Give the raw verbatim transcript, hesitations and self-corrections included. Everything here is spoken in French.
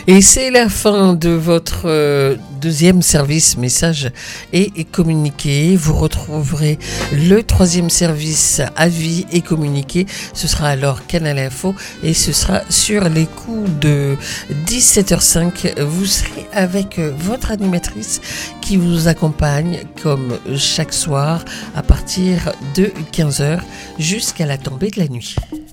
Et c'est la fin de votre euh, deuxième service message et, et communiqué. Vous retrouverez le troisième service avis et communiqué. Ce sera alors Canal Info et ce sera sur les coups de dix-sept heures cinq. Vous serez avec votre animatrice qui vous accompagne comme chaque soir à partir de quinze heures jusqu'à la tombée de la nuit.